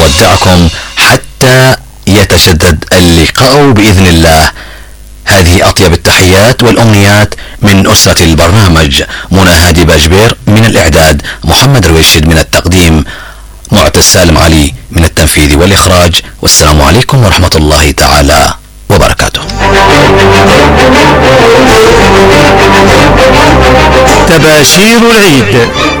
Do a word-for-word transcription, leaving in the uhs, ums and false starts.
نودعكم حتى يتجدد اللقاء بإذن الله. هذه أطيب التحيات والأمنيات من أسرة البرنامج: منى هادي باجبير من الإعداد، محمد رويشد من التقديم، معتز سالم علي من التنفيذ والإخراج. والسلام عليكم ورحمة الله تعالى وبركاته. تباشير العيد.